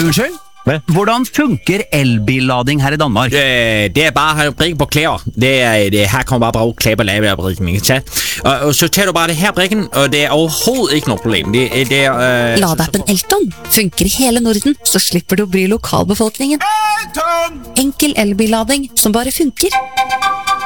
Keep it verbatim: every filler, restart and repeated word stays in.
Unnskyld? Hvad? Hvordan funker elbillading her i Danmark? Øh, det er bare at brikke på klæder. Det er, det, her kommer bare bruge klæber lave af brikken, ikke sant? Og, og så tager du bare det her brikken, og det er overhovedet ikke noe problem. Det, det er... Øh, Ladeappen Elton funker i hele Norden, så slipper du å bry lokalbefolkningen. Enkel elbillading som bare funker.